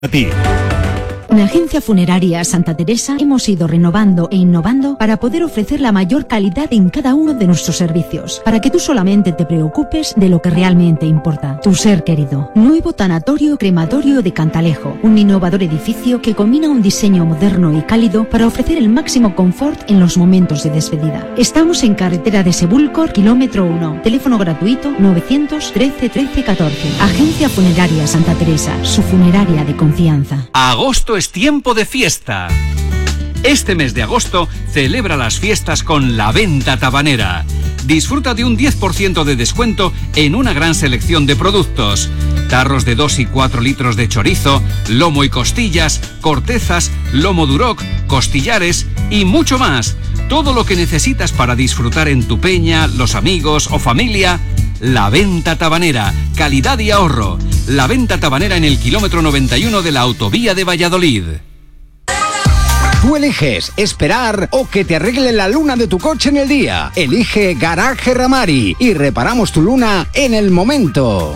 A ti. En Agencia Funeraria Santa Teresa hemos ido renovando e innovando para poder ofrecer la mayor calidad en cada uno de nuestros servicios, para que tú solamente te preocupes de lo que realmente importa, tu ser querido. Nuevo tanatorio crematorio de Cantalejo, un innovador edificio que combina un diseño moderno y cálido para ofrecer el máximo confort en los momentos de despedida. Estamos en carretera de Sebúlcor, kilómetro 1, teléfono gratuito 913 13 14. Agencia Funeraria Santa Teresa, su funeraria de confianza. Agosto es tiempo de fiesta. Este mes de agosto celebra las fiestas con La Venta Tabanera. Disfruta de un 10% de descuento en una gran selección de productos. Tarros de 2 y 4 litros de chorizo, lomo y costillas, cortezas, lomo duroc, costillares y mucho más. Todo lo que necesitas para disfrutar en tu peña, los amigos o familia. La Venta Tabanera, calidad y ahorro. La Venta Tabanera en el kilómetro 91 de la autovía de Valladolid. Tú eliges esperar o que te arregle la luna de tu coche en el día. Elige Garaje Ramari y reparamos tu luna en el momento.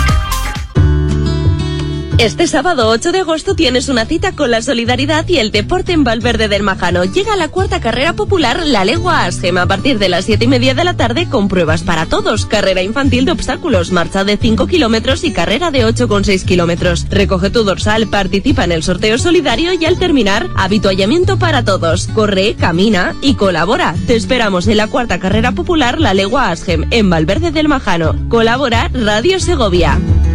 Este sábado 8 de agosto tienes una cita con la solidaridad y el deporte en Valverde del Majano. Llega la cuarta carrera popular, la Legua Asgem, a partir de las 7:30 de la tarde con pruebas para todos. Carrera infantil de obstáculos, marcha de 5 kilómetros y carrera de 8,6 kilómetros. Recoge tu dorsal, participa en el sorteo solidario y al terminar, habituallamiento para todos. Corre, camina y colabora. Te esperamos en la cuarta carrera popular, la Legua Asgem, en Valverde del Majano. Colabora Radio Segovia.